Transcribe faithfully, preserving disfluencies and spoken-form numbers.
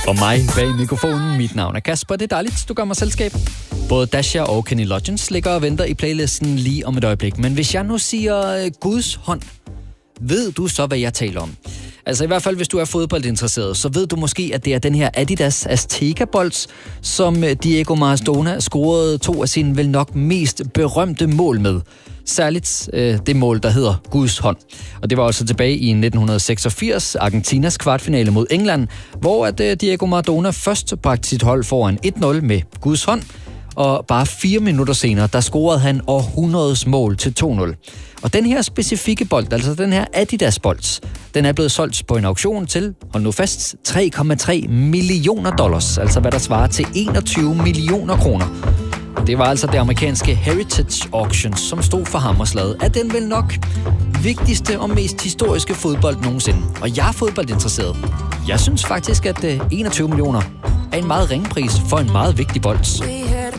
Og mig bag mikrofonen. Mit navn er Kasper. Det er dejligt, du gør mig selskab. Både Dasha og Kenny Loggins ligger og venter i playlisten lige om et øjeblik. Men hvis jeg nu siger Guds hånd, ved du så, hvad jeg taler om? Altså i hvert fald, hvis du er fodboldinteresseret, så ved du måske, at det er den her Adidas Azteca-bold, som Diego Maradona scorede to af sine vel nok mest berømte mål med. Særligt øh, det mål, der hedder Guds hånd. Og det var også tilbage i nitten seksogfirs, Argentinas kvartfinale mod England, hvor at, øh, Diego Maradona først bragte sit hold foran et nul med Guds hånd, og bare fire minutter senere, der scorede han århundredes mål til to nul. Og den her specifikke bold, altså den her Adidas-bold, den er blevet solgt på en auktion til, hold nu fast, tre komma tre millioner dollars, altså hvad der svarer til enogtyve millioner kroner. Det var altså det amerikanske Heritage Auctions, som stod for hammerslaget af den vel nok vigtigste og mest historiske fodbold nogensinde. Og jeg er fodboldinteresseret. Jeg synes faktisk, at enogtyve millioner er en meget ringe pris for en meget vigtig bold.